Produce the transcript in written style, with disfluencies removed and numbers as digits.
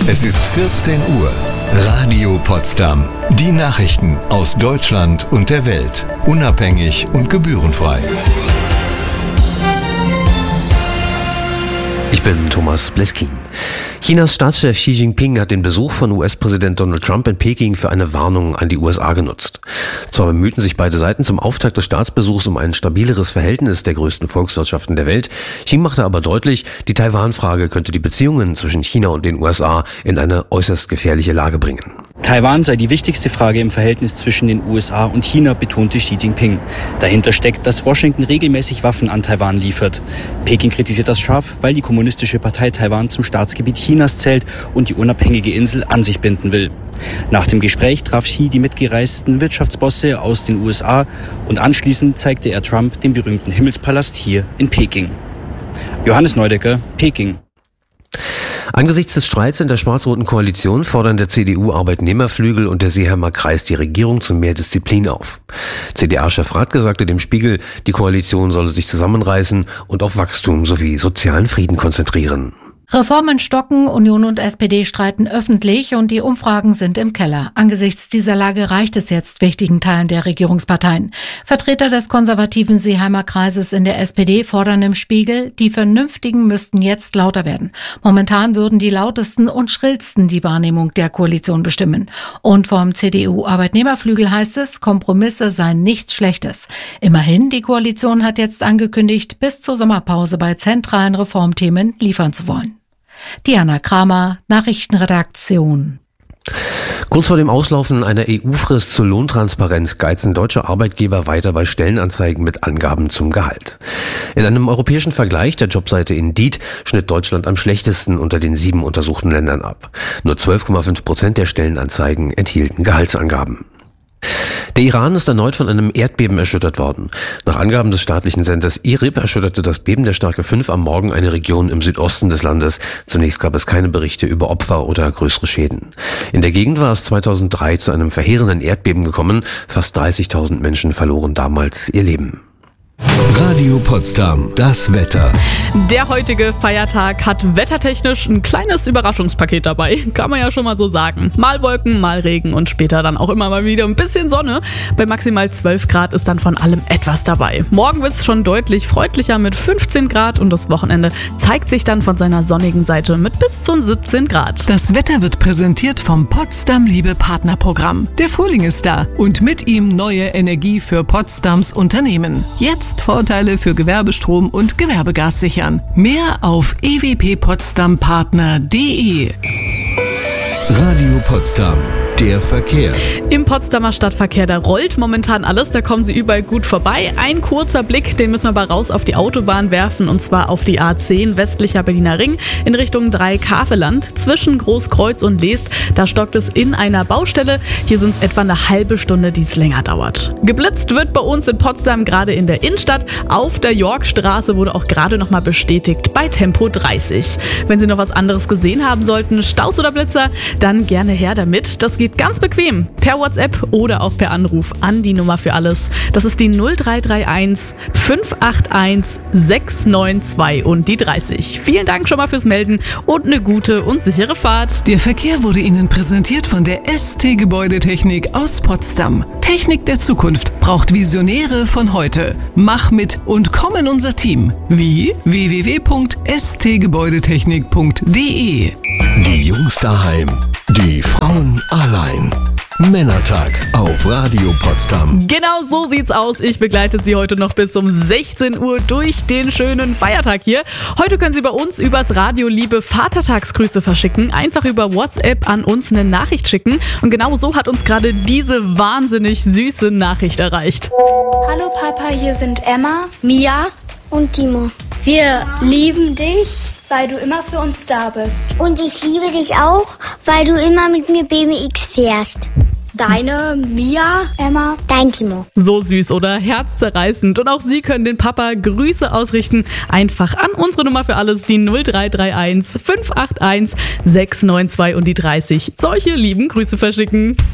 Es ist 14 Uhr. Radio Potsdam. Die Nachrichten aus Deutschland und der Welt. Unabhängig und gebührenfrei. Ich bin Thomas Bleskin. Chinas Staatschef Xi Jinping hat den Besuch von US-Präsident Donald Trump in Peking für eine Warnung an die USA genutzt. Zwar bemühten sich beide Seiten zum Auftakt des Staatsbesuchs um ein stabileres Verhältnis der größten Volkswirtschaften der Welt. Xi machte aber deutlich, die Taiwan-Frage könnte die Beziehungen zwischen China und den USA in eine äußerst gefährliche Lage bringen. Taiwan sei die wichtigste Frage im Verhältnis zwischen den USA und China, betonte Xi Jinping. Dahinter steckt, dass Washington regelmäßig Waffen an Taiwan liefert. Peking kritisiert das scharf, weil die Kommunistische Partei Taiwan zum Staatsgebiet Chinas zählt und die unabhängige Insel an sich binden will. Nach dem Gespräch traf Xi die mitgereisten Wirtschaftsbosse aus den USA und anschließend zeigte er Trump den berühmten Himmelspalast hier in Peking. Johannes Neudecker, Peking. Angesichts des Streits in der schwarz-roten Koalition fordern der CDU-Arbeitnehmerflügel und der Seeheimer Kreis die Regierung zu mehr Disziplin auf. CDA-Chef Radke sagte dem Spiegel, die Koalition solle sich zusammenreißen und auf Wachstum sowie sozialen Frieden konzentrieren. Reformen stocken, Union und SPD streiten öffentlich und die Umfragen sind im Keller. Angesichts dieser Lage reicht es jetzt wichtigen Teilen der Regierungsparteien. Vertreter des konservativen Seeheimer Kreises in der SPD fordern im Spiegel, die Vernünftigen müssten jetzt lauter werden. Momentan würden die lautesten und schrillsten die Wahrnehmung der Koalition bestimmen. Und vom CDU-Arbeitnehmerflügel heißt es, Kompromisse seien nichts Schlechtes. Immerhin, die Koalition hat jetzt angekündigt, bis zur Sommerpause bei zentralen Reformthemen liefern zu wollen. Diana Kramer, Nachrichtenredaktion. Kurz vor dem Auslaufen einer EU-Frist zur Lohntransparenz geizen deutsche Arbeitgeber weiter bei Stellenanzeigen mit Angaben zum Gehalt. In einem europäischen Vergleich der Jobseite Indeed schnitt Deutschland am schlechtesten unter den 7 untersuchten Ländern ab. Nur 12,5% der Stellenanzeigen enthielten Gehaltsangaben. Der Iran ist erneut von einem Erdbeben erschüttert worden. Nach Angaben des staatlichen Senders IRIB erschütterte das Beben der Stärke 5 am Morgen eine Region im Südosten des Landes. Zunächst gab es keine Berichte über Opfer oder größere Schäden. In der Gegend war es 2003 zu einem verheerenden Erdbeben gekommen. Fast 30.000 Menschen verloren damals ihr Leben. Radio Potsdam, das Wetter. Der heutige Feiertag hat wettertechnisch ein kleines Überraschungspaket dabei, kann man ja schon mal so sagen. Mal Wolken, mal Regen und später dann auch immer mal wieder ein bisschen Sonne. Bei maximal 12 Grad ist dann von allem etwas dabei. Morgen wird es schon deutlich freundlicher mit 15 Grad und das Wochenende zeigt sich dann von seiner sonnigen Seite mit bis zu 17 Grad. Das Wetter wird präsentiert vom Potsdam Liebe Partnerprogramm. Der Frühling ist da und mit ihm neue Energie für Potsdams Unternehmen. Jetzt Vorteile für Gewerbestrom und Gewerbegas sichern. Mehr auf ewppotsdampartner.de. Radio Potsdam, der Verkehr. Im Potsdamer Stadtverkehr, da rollt momentan alles, da kommen Sie überall gut vorbei. Ein kurzer Blick, den müssen wir aber raus auf die Autobahn werfen und zwar auf die A10 westlicher Berliner Ring in Richtung Dreieck-Havelland. Zwischen Großkreuz und Leest, da stockt es in einer Baustelle. Hier sind es etwa eine halbe Stunde, die es länger dauert. Geblitzt wird bei uns in Potsdam gerade in der Innenstadt. Auf der Yorkstraße wurde auch gerade nochmal bestätigt bei Tempo 30. Wenn Sie noch was anderes gesehen haben sollten, Staus oder Blitzer, dann gerne her damit. Das geht ganz bequem per WhatsApp oder auch per Anruf an die Nummer für alles. Das ist die 0331 581 692 und die 30. Vielen Dank schon mal fürs Melden und eine gute und sichere Fahrt. Der Verkehr wurde Ihnen präsentiert von der ST Gebäudetechnik aus Potsdam. Technik der Zukunft braucht Visionäre von heute. Mach mit und komm in unser Team. Wie? www.stgebäudetechnik.de. Die Jungs daheim, die Frauen allein. Männertag auf Radio Potsdam. Genau so sieht's aus. Ich begleite Sie heute noch bis um 16 Uhr durch den schönen Feiertag hier. Heute können Sie bei uns übers Radio liebe Vatertagsgrüße verschicken. Einfach über WhatsApp an uns eine Nachricht schicken. Und genau so hat uns gerade diese wahnsinnig süße Nachricht erreicht. Hallo Papa, hier sind Emma, Mia und Timo. Wir lieben dich, weil du immer für uns da bist. Und ich liebe dich auch, weil du immer mit mir BMX fährst. Deine Mia, Emma, dein Timo. So süß, oder? Herzzerreißend. Und auch Sie können den Papa Grüße ausrichten. Einfach an unsere Nummer für alles, die 0331 581 692 und die 30. Solche lieben Grüße verschicken.